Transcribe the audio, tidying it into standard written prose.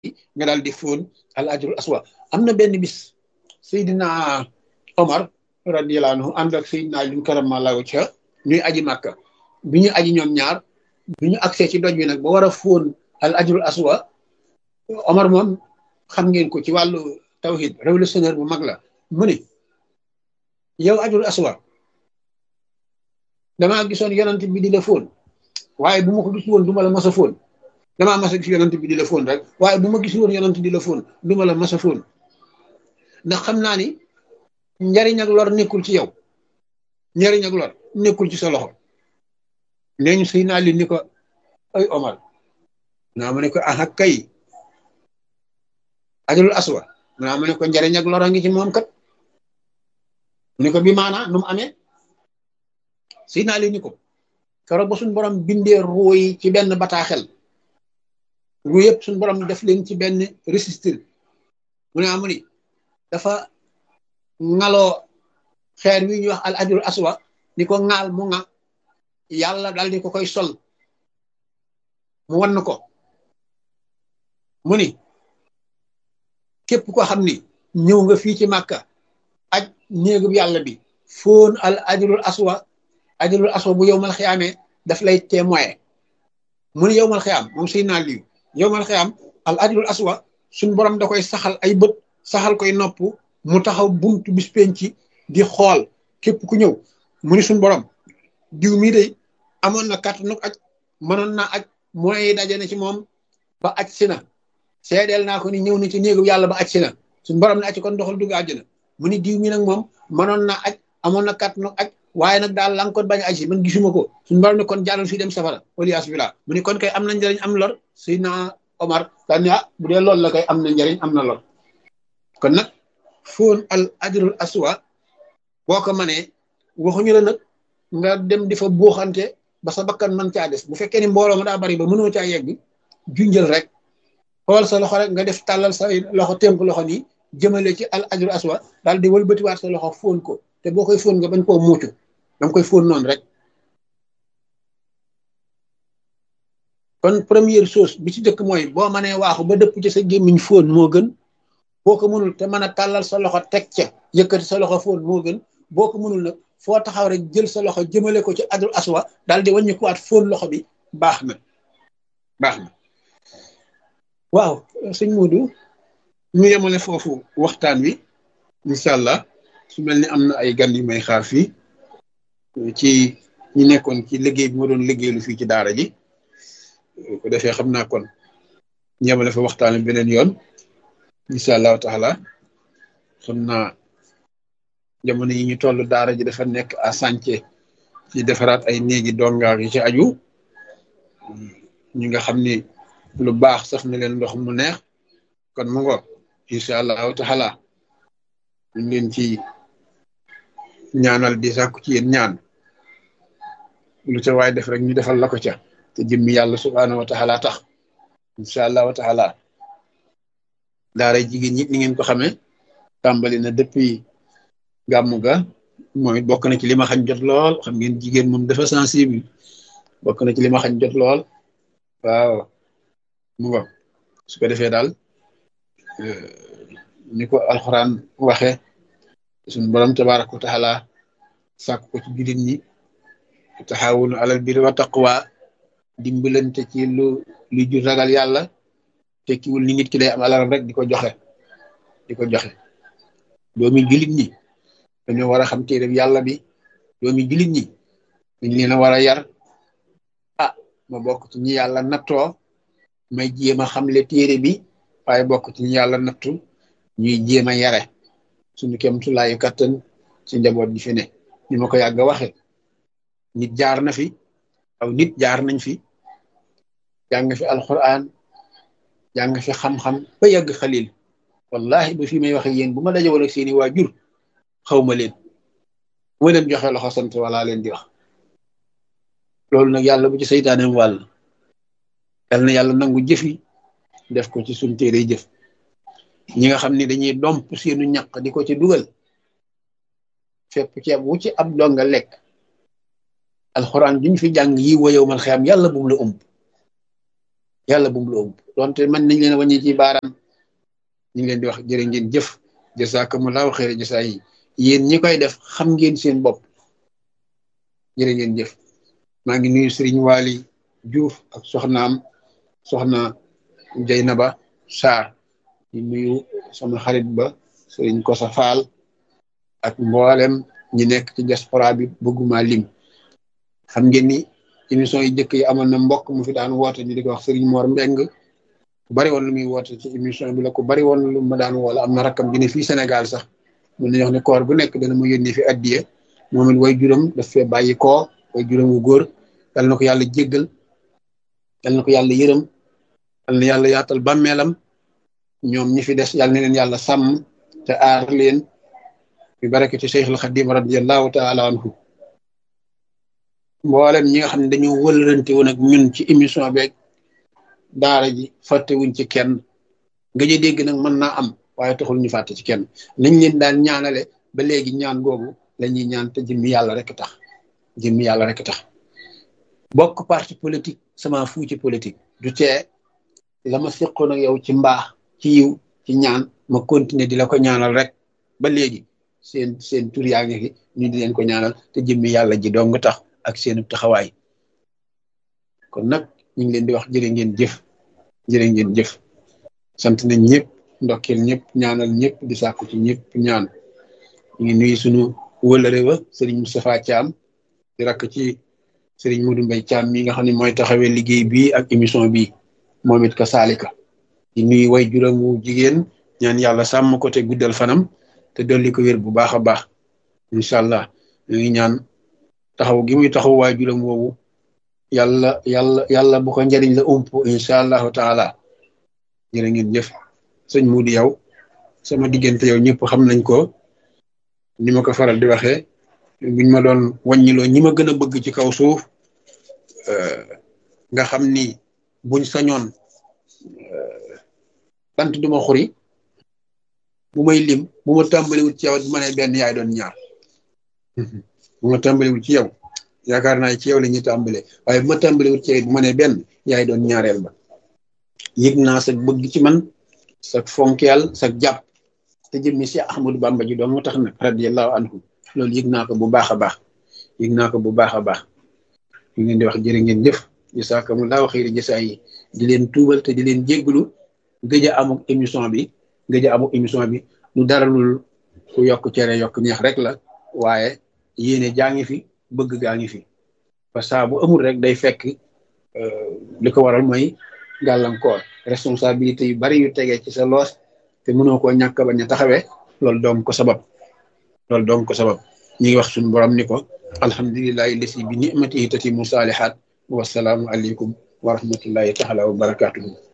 nga daal di fóon al ajrul aswa. am na benn bis Seydina Omar radiyallahu anhu ànd ak Seydina Ali karamallahu wajha ñuy aji màkka bi ñu aji ñoom ñaar bi ñu agsee ci doj wi nag ba war a fóon al ajrul aswa. Omar moom xam ngeen ko ci wàllu tawhid révolutionnaire bu mag la mu ni yow ajrul aswa damaa gisoon yonent bi di la fóon waaye bu ma ko gis woon du ma la mas a fóon damaa mas a gis yonent bi di la fóon rek waaye bu ma gis woon yonent di la fóon du ma la mas a fóon ndax xam naa ni njariñ ak lor nekkul ci yow njariñ ak lor nekkul ci sa loxo nee ñu sëy naa li ni ko ay Omar naa ma ne ko aha kay ajrul aswa naa ma ne ko njariñ ak lor a ngi ci moom kat mu ne ko bi maanaa nu mu amee sëy naa li ni ko keroog ba suñ borom bindee ruu yi ci benn bataaxel ruu yëpp suñ borom def leen ci benn registre mu ne amu ni dafa ŋaloo xeer wi ñuy wax al ajrul aswa ni ko ŋaal mu ŋa yàlla dal di ko koy sol mu wan ko mu ni képp ko xam ni ñëw nga fii ci màkka aj néegub yàlla bi foon al ajrul aswa bu yowmal xiyaamee daf lay témoin mu ni yowmal xiyaam moom sëy naa liw yowmal xiyaam al ajrul aswa suñ borom da koy saxal ay bët saxal koy nopp mu taxaw buntu bis penci di xool képp ku ñëw mu ni suñ borom diw mii day amoon na kàttanu aj mënoon naa aj mooy daje na ci moom ba aj si na seedeel naa ko ni ñëw na ci néegu yàlla ba aj si na suñ borom ne aj kon doxal dugg àjjana mu ni diw mi nag moom mënoon naa aj amoon na kàttanu aj waaye nag daal la nga ko bañ a aj si man gisuma ko suñ borom ne kon jàllal fii dem safara waliyaas billah mu ni kon kay am na njëriñ am lor Seydina Omar daal ni bu dee loolu la kay am na njëriñ am na lor kon nag fóon al ajrul aswa boo ko mënee waxuñu la nag nga dem di fa buuxante ba sa bakkan mën caa des bu fekkee ni mbooloo ma daa bari ba mënoo caa yegg junjël rek xool sa loxo rek nga def tàllal sa loxo tënk loxo nii jëmale ci al ajrul aswa daal di wëlbatiwaat sa loxo fóon ko te boo koy fóon nga bañ koo muucu danga koy fóon noonu rek kon première chose bi ci dëkk mooy boo mënee waaxu ba dëpp ci sa gémmiñ fóon moo gën boo ko mënul te mën a tàllal sa loxo teg ca yëkkati sa loxo fóon moo gën boo ko mënul nag foo taxaw rek jël sa loxo jëmale ko ci ajrul aswa daal di wàññi ko waat fóon loxo bi baax na waaw sëñ Modou ñu yemale foofu waxtaan wi incha allah su mel ni am na ay gan yu may xaar fii ci ñi nekkoon ci liggéey bi ma doon liggéeylu fii ci daara ji ko defee xam naa kon ñu yemale fa waxtaan wi beneen yoon incha allahu taala xam naa jamono yi ñu toll daara ji dafa nekk à chantier ci defaraat ay néegi dongaar yi ci aju ñi nga xam ni lu baax sax na leen ndox mu neex kon mu ngo incha allahu taala ñu leen ci ñaanal di sàkku ci yéen ñaan lu ca waay def rek ñu defal la ko ca te jëmmi yàlla subhaanahu wa taala tax incha allahu taala daara jigéen ñi ni ngeen ko xamee tàmbali na depuis gàmmu ga moom it bokk na ci li ma xañ jot lool xam ngeen jigéen moom dafa sensible bokk na ci li ma xañ jot lool waaw mu ngo su ko defee daal ni ko alxuraan waxe suñu borom tabaraka wa taala sàkk ko ci jullit ñi taxawunu alal birri wa taqwa dimbalante ci lu jur ragal yàlla tekkiwul ni nit ki day am alalam rek di ko joxe doomi jullit ñi dañoo war a xam téere yàlla bi doomi jullit ñi dañ leen a war a yar ma bokk ci ñi yàlla nattoo may jéem a xamle téere bi waaye bokk ci ñi yàlla nattu ñuy jéem a yare suñu kem tulaayu kattan ci njaboot gi fi ne ni ma ko yàgg a waxe nit jaar na fi nit jaar nañ fi jàng fi alquran jàng fi xam-xam ba yàgg xalil wallahi ba fi may waxe yéen bu ma dajewoon ak seeni waajur xawma leen ma leen joxe loxo sant wala leen di wax loolu nag yàlla bu ci seytaaneem wàll yal na yàlla nangu jëfi def ko ci suñ téere jëf ñi nga xam ne dañuy domp seenu ñaq di ko ci dugal fépp ceeb wu ci ab donga lekk alxuraan juñ fi jàng yi wa yowmal xiyaam yàlla bu mu la ëmb yàlla bu mu la ëmb donte man nañ leen a wàññi ci baaraam. ñu ngi leen di wax jërë ngeen jëf jazakumullahu xayra jasaa yi yéen ñi koy def xam ngeen seen bopp jërë ngeen jëf. maa ngi nuyu Serigne Waly Diouf ak soxna Jeynaba Sarr di nuyu sama xarit ba Serigne Kosa Fall ak mboolem ñi nekk ci diaspora bi bëgguma lim. xam ngeen ni émission yi jëkk yi amoon na mbokk mu fi daan woote ñu di ko wax Serigne Mor Mbeng ku bari woon lu muy woote ci émission bi la ku bari woon lu ma daan woola am na rakkam bi ne fii Sénégal sax mun nañu wax ne koor bu nekk dana mu yónnee fi addiye moom it way juróom daf fee bàyyi koo way juróom wu góor yal na ko yàlla jéggal yal na ko yàlla yërëm yal na yàlla yaatal bàmmeelam ñoom ñi fi des yal na leen yàlla sàmm te aar leen bi barakati Cheikhul Khadim radiyallahu taala anhu. mboolem ñi nga xam ne dañoo wëlërante woon ak ñun ci émission beeg daara ji fàttewuñ ci kenn nga ji dégg nag mën naa am waaye taxul ñu fàtte ci kenn nañ leen daan ñaanale ba léegi ñaan googu la ñuy ñaan te jëmmi yàlla rek tax jëmmi yàlla rek tax. bokk parti politique sama fu ci politique du tee la ma seqoon ak yow ci mbaax ci yiw ci ñaan ma continuer di la ko ñaanal rek ba léegi seen tur yaa ngi fi ñu di leen ko ñaanal te jëmmi yàlla ji dong tax ak seen taxawaay. kon nag ñu ngi leen di wax jërë ngeen jëf sant nañ ñëpp ndokkeel ñëpp ñaanal ñëpp di sàkku ci ñëpp ñaan. ñu ngi nuyu sunu wëlëre wa Serigne Moustapha Thiam di rakk ci Serigne Modou Mbaye Thiam mi nga xam ne mooy taxawee liggéey bi ak émission bi moom it ka saalika di nuyu way juróom wu jigéen ñaan yàlla sàmm ko te guddal fanam te dolli ko wér bu baax a baax incha allah ñu ngi ñaan taxaw gi muy taxaw waay juróom woowu yàlla bu ko njariñ la ump incha allahu taala. jërë ngeen jëf sëñ Modou yow sama diggante yow ñëpp xam nañ ko ni ma ko faral di waxee buñ ma doon wàññiloo ñi ma gën a bëgg ci kaw suuf nga xam ni buñ sañoon tant duma xuri bu may lim bu ma tàmbaliwut ci yow bu ma nee benn yaay doon ñaar bu ma tàmbaliwut ci yow yaakaar naa ci yow la ñuy tàmbale waaye bu ma tàmbaliwut ci yow bu ma nee benn yaay doon ñaareel ba. yëg naa sa bëgg ci man sa fonkeel sa jàpp te jëmmi si Ahmadou Bamba ji doon moo tax nag radiyallahu anhu loolu yëg naa ko bu baax a baax ñu leen di wax jërë ngeen jëf jazakumullahu xayri jasaa yi di leen tuubal te di leen jégglu gëj a amuk émission bi lu dara lul ku yokk cere yokk neex rek la waaye yéene jaa ngi fi bëgg gaa ngi fi parce que bu amul rek day fekk li ko waral mooy gàllankoor responsabilité yu bari yu tegee ci sa loos te mënoo koo ñàkk bañ a taxawee loolu doom ko sabab ñu ngi wax suñu borom ni ko alhamdulillahi lasi bi ni'matihi tatimu salihat wasalaamu aleykum wa rahmatullahi taala wa barakatuhu